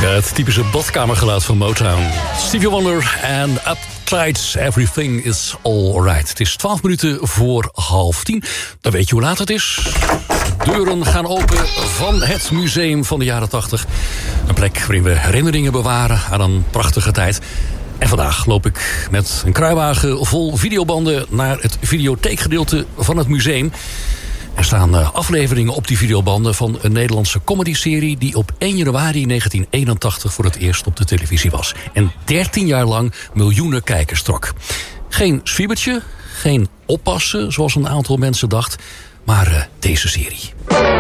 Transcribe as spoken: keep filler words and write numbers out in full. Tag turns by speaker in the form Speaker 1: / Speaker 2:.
Speaker 1: Het typische badkamergeluid van Motown. Stevie Wonder en Uptight, Everything is Alright. Het is twaalf minuten voor half tien. Dan weet je hoe laat het is. Deuren gaan open van het museum van de jaren tachtig. Een plek waarin we herinneringen bewaren aan een prachtige tijd. En vandaag loop ik met een kruiwagen vol videobanden naar het videotheekgedeelte van het museum. Er staan afleveringen op die videobanden van een Nederlandse comedyserie die op één januari negentien eenentachtig voor het eerst op de televisie was. En dertien jaar lang miljoenen kijkers trok. Geen zwiebertje, geen oppassen zoals een aantal mensen dacht, maar uh, deze serie.